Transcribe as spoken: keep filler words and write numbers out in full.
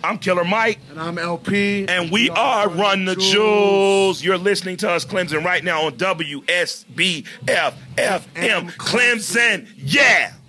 I'm Killer Mike. And I'm L P. And we, we are Run, Run the, the Jewels. Jewels. You're listening to us, Clemson, right now on W S B F F M Clemson. Yeah.